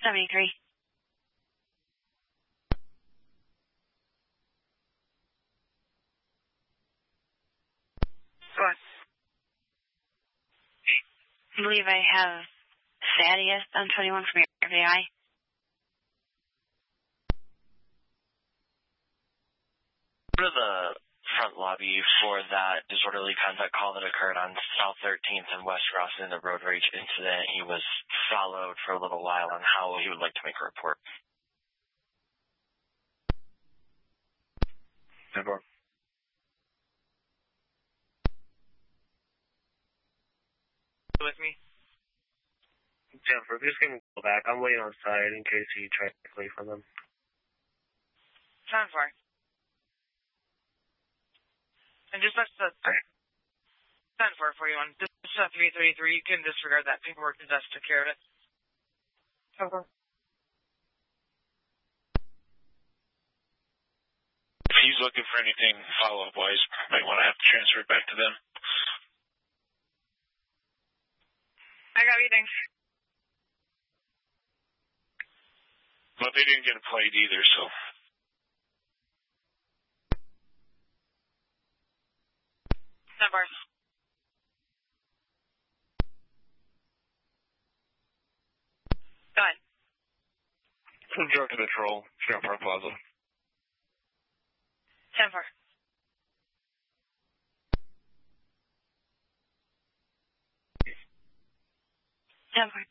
73. Go on. I believe I have Thaddeus on 21 from your VI. Go to the front lobby for that disorderly conduct call that occurred on South 13th and West Crossing, the road rage incident. He was followed for a little while on how he would like to make a report. 10-4. With me? 10-4, just give me a call back. I'm waiting on site in case he tried to flee from them. 10-4. And just that's the 10-4 for you on. This is 333. You can disregard that paperwork because that's took care of it. 10-4. If he's looking for anything follow-up wise, might want to have to transfer it back to them. I got you, thanks. But they didn't get a plate either, so. Bars. Go ahead. Drug to patrol, Fairmont Park Plaza. 10-4. Denver.